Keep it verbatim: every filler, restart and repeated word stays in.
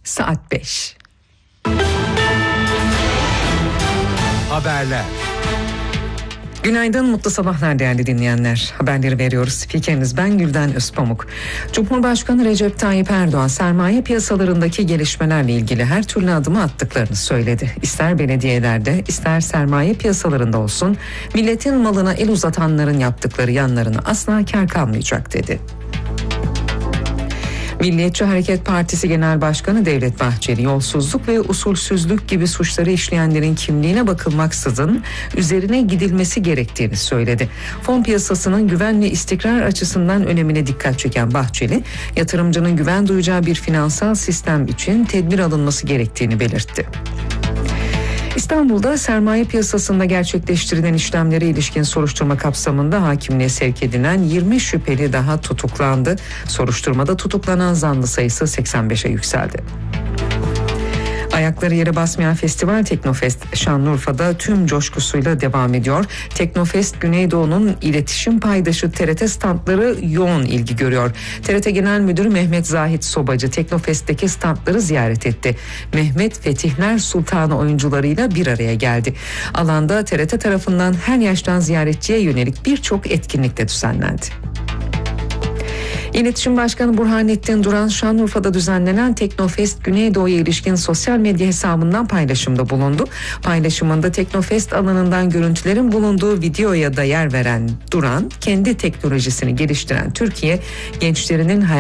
saat beş. Haberler. Günaydın, mutlu sabahlar değerli dinleyenler. Haberleri veriyoruz. Spikeriniz ben Gülden Özpamuk. Cumhurbaşkanı Recep Tayyip Erdoğan sermaye piyasalarındaki gelişmelerle ilgili her türlü adımı attıklarını söyledi. İster belediyelerde, ister sermaye piyasalarında olsun, milletin malına el uzatanların yaptıkları yanlarına asla kâr kalmayacak dedi. Milliyetçi Hareket Partisi Genel Başkanı Devlet Bahçeli, yolsuzluk ve usulsüzlük gibi suçları işleyenlerin kimliğine bakılmaksızın üzerine gidilmesi gerektiğini söyledi. Fon piyasasının güven ve istikrar açısından önemine dikkat çeken Bahçeli, yatırımcının güven duyacağı bir finansal sistem için tedbir alınması gerektiğini belirtti. İstanbul'da sermaye piyasasında gerçekleştirilen işlemlere ilişkin soruşturma kapsamında hakimliğe sevk edilen yirmi şüpheli daha tutuklandı. Soruşturmada tutuklanan zanlı sayısı seksen beşe yükseldi. Ayakları yere basmayan festival Teknofest Şanlıurfa'da tüm coşkusuyla devam ediyor. Teknofest Güneydoğu'nun iletişim paydaşı T R T standları yoğun ilgi görüyor. T R T Genel Müdürü Mehmet Zahit Sobacı Teknofest'teki standları ziyaret etti. Mehmet Fetihler Sultanı oyuncularıyla bir araya geldi. Alanda T R T tarafından her yaştan ziyaretçiye yönelik birçok etkinlik de düzenlendi. İletişim Başkanı Burhanettin Duran, Şanlıurfa'da düzenlenen Teknofest Güneydoğu'ya ilişkin sosyal medya hesabından paylaşımda bulundu. Paylaşımında Teknofest alanından görüntülerin bulunduğu videoya da yer veren Duran, kendi teknolojisini geliştiren Türkiye gençlerinin